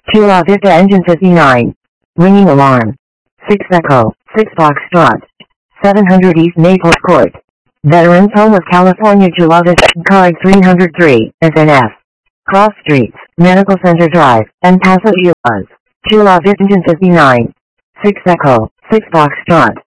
Chula Vista Engine 59. Ringing alarm. 6 Echo, 6 Foxtrot. 700 East Naples Court. Veterans Home of California Chula Vista, card 303, SNF. Cross Streets, Medical Center Drive, and Paso Chula Vista Engine 59. 6 Echo, 6 Foxtrot.